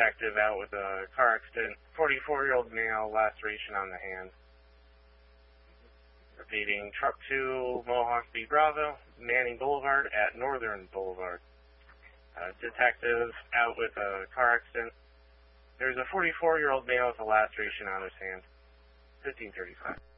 detective out with a car accident. 44-year-old male, laceration on the hand. Repeating, truck 2, Mohawk B. Bravo, Manning Boulevard at Northern Boulevard. Detective out with a car accident. There's a 44-year-old male with a laceration on his hand. 1535.